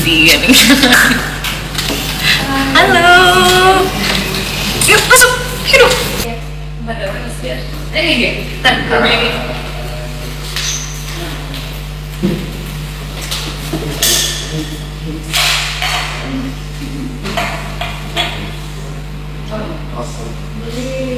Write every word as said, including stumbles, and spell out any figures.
sih ya nih. Halo, yuk masuk, hidup. Ada rahasia. Eh, kita ini.